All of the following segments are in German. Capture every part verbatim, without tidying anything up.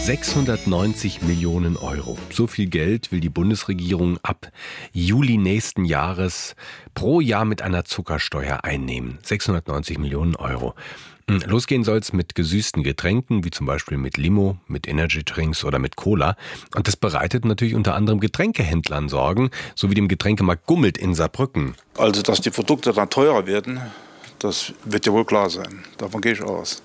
sechshundertneunzig Millionen Euro. So viel Geld will die Bundesregierung ab Juli nächsten Jahres pro Jahr mit einer Zuckersteuer einnehmen. sechshundertneunzig Millionen Euro. Losgehen soll es mit gesüßten Getränken, wie zum Beispiel mit Limo, mit Energydrinks oder mit Cola. Und das bereitet natürlich unter anderem Getränkehändlern Sorgen, so wie dem Getränkemarkt Gummelt in Saarbrücken. Also, dass die Produkte dann teurer werden, das wird ja wohl klar sein. Davon gehe ich aus.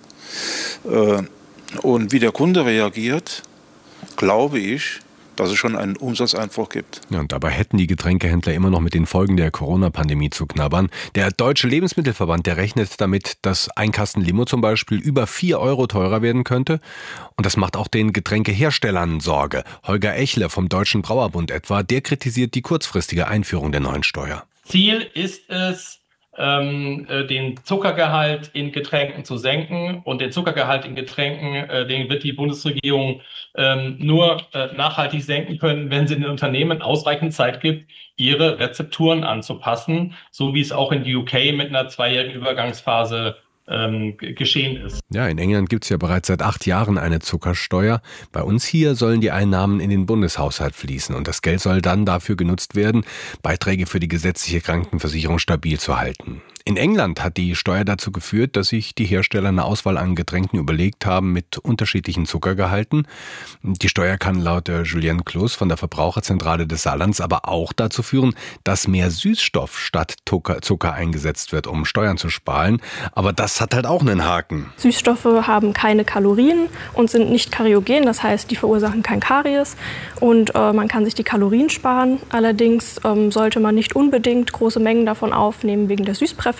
Und wie der Kunde reagiert, glaube ich, dass es schon einen Umsatzeinbruch gibt. Ja, und dabei hätten die Getränkehändler immer noch mit den Folgen der Corona-Pandemie zu knabbern. Der Deutsche Lebensmittelverband, der rechnet damit, dass ein Kasten Limo zum Beispiel über vier Euro teurer werden könnte. Und das macht auch den Getränkeherstellern Sorge. Holger Echle vom Deutschen Brauerbund etwa, der kritisiert die kurzfristige Einführung der neuen Steuer. Ziel ist es, ähm, den Zuckergehalt in Getränken zu senken. Und den Zuckergehalt in Getränken, äh, den wird die Bundesregierung ähm, nur äh, nachhaltig senken können, wenn sie den Unternehmen ausreichend Zeit gibt, ihre Rezepturen anzupassen, so wie es auch in U K mit einer zweijährigen Übergangsphase ähm, geschehen ist. Ja, in England gibt es ja bereits seit acht Jahren eine Zuckersteuer. Bei uns hier sollen die Einnahmen in den Bundeshaushalt fließen und das Geld soll dann dafür genutzt werden, Beiträge für die gesetzliche Krankenversicherung stabil zu halten. In England hat die Steuer dazu geführt, dass sich die Hersteller eine Auswahl an Getränken überlegt haben mit unterschiedlichen Zuckergehalten. Die Steuer kann laut der Julienne Kloß von der Verbraucherzentrale des Saarlands aber auch dazu führen, dass mehr Süßstoff statt Zucker eingesetzt wird, um Steuern zu sparen. Aber das hat halt auch einen Haken. Süßstoffe haben keine Kalorien und sind nicht kariogen, das heißt, die verursachen kein Karies und äh, man kann sich die Kalorien sparen. Allerdings ähm, sollte man nicht unbedingt große Mengen davon aufnehmen wegen der Süßpräferenz.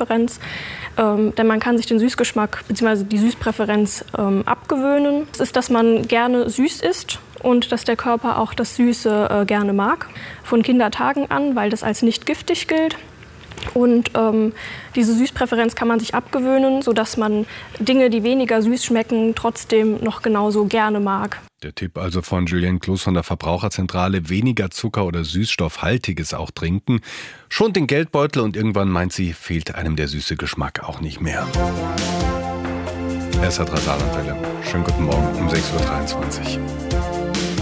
Ähm, denn man kann sich den Süßgeschmack bzw. die Süßpräferenz ähm, abgewöhnen. Das ist, dass man gerne süß isst und dass der Körper auch das Süße äh, gerne mag. Von Kindertagen an, weil das als nicht giftig gilt. Und ähm, diese Süßpräferenz kann man sich abgewöhnen, sodass man Dinge, die weniger süß schmecken, trotzdem noch genauso gerne mag. Der Tipp also von Julienne Kloß von der Verbraucherzentrale, weniger Zucker oder Süßstoffhaltiges auch trinken. Schont den Geldbeutel und irgendwann, meint sie, fehlt einem der süße Geschmack auch nicht mehr. S R drei Saarlandwelle. Schönen guten Morgen um sechs Uhr dreiundzwanzig.